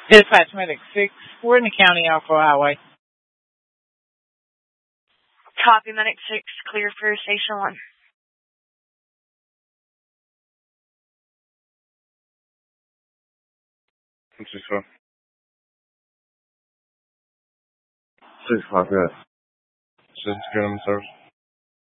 Dispatch Medic 6. We're in the county Alpha Highway. Copy, Medic 6. Clear for Station 1. 6 o'clock, yes. 6 o'clock, service.